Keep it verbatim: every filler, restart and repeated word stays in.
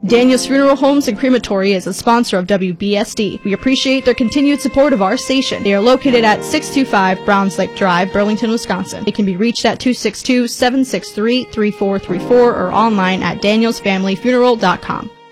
Daniels Funeral Homes and Crematory is a sponsor of W B S D. We appreciate their continued support of our station. They are located at six two five Browns Lake Drive, Burlington, Wisconsin. They can be reached at two six two, seven six three, three four three four or online at daniels family funeral dot com.